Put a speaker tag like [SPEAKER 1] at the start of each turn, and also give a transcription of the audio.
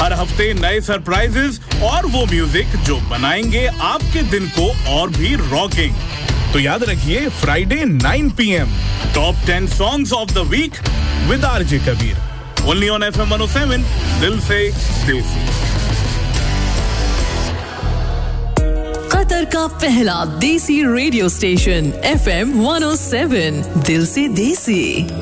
[SPEAKER 1] हर हफ्ते नए सरप्राइजेस और वो म्यूजिक जो बनाएंगे आपके दिन को और भी रॉकिंग। तो याद रखिए Friday 9 PM top 10 songs of the week with RJ Kabir, only on FM 107 दिल से देसी।
[SPEAKER 2] कतर का पहला देसी रेडियो स्टेशन FM 107 दिल से देसी।